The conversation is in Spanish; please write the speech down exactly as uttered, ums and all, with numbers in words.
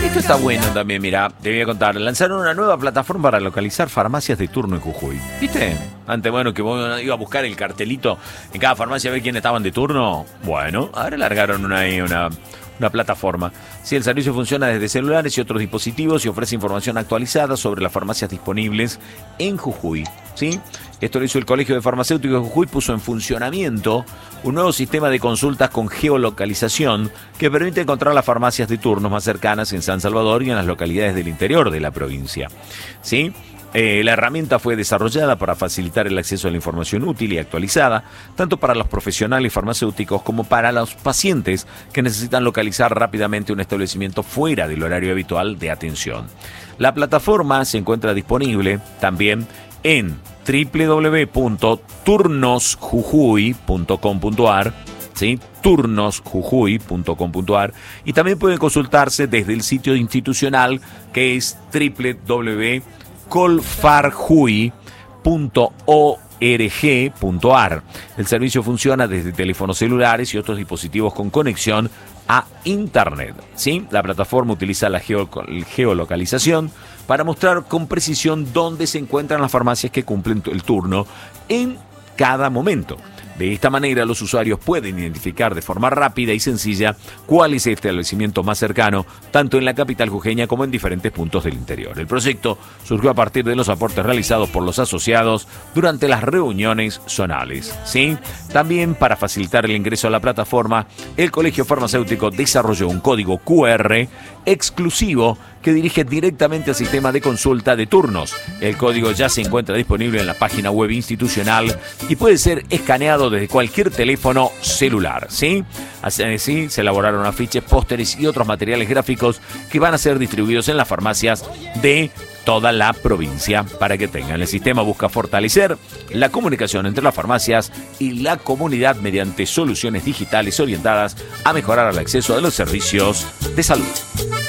Esto está bueno también, mira, te voy a contar. Lanzaron una nueva plataforma para localizar farmacias de turno en Jujuy. ¿Viste? Antes, bueno, que vos iba a buscar el cartelito en cada farmacia a ver quiénes estaban de turno. Bueno, ahora largaron una, una, una plataforma. Sí, el servicio funciona desde celulares y otros dispositivos y ofrece información actualizada sobre las farmacias disponibles en Jujuy. ¿Sí? Esto lo hizo el Colegio de Farmacéuticos de Jujuy, puso en funcionamiento un nuevo sistema de consultas con geolocalización que permite encontrar las farmacias de turnos más cercanas en San Salvador y en las localidades del interior de la provincia. ¿Sí? Eh, la herramienta fue desarrollada para facilitar el acceso a la información útil y actualizada, tanto para los profesionales farmacéuticos como para los pacientes que necesitan localizar rápidamente un establecimiento fuera del horario habitual de atención. La plataforma se encuentra disponible también en doble u doble u doble u punto turnos jujuy punto com punto a r, ¿sí? turnos jujuy punto com punto a r, y también pueden consultarse desde el sitio institucional que es doble u doble u doble u punto colfarjuy punto org punto a r. El servicio funciona desde teléfonos celulares y otros dispositivos con conexión a Internet. ¿Sí? La plataforma utiliza la geo- geolocalización para mostrar con precisión dónde se encuentran las farmacias que cumplen el turno en cada momento. De esta manera, los usuarios pueden identificar de forma rápida y sencilla cuál es el establecimiento más cercano, tanto en la capital jujeña como en diferentes puntos del interior. El proyecto surgió a partir de los aportes realizados por los asociados durante las reuniones zonales. ¿Sí? También, para facilitar el ingreso a la plataforma, el Colegio Farmacéutico desarrolló un código cu erre exclusivo que dirige directamente al sistema de consulta de turnos. El código ya se encuentra disponible en la página web institucional y puede ser escaneado desde cualquier teléfono celular. ¿Sí? Así se elaboraron afiches, pósteres y otros materiales gráficos que van a ser distribuidos en las farmacias de toda la provincia para que tengan. El sistema busca fortalecer la comunicación entre las farmacias y la comunidad mediante soluciones digitales orientadas a mejorar el acceso a los servicios de salud.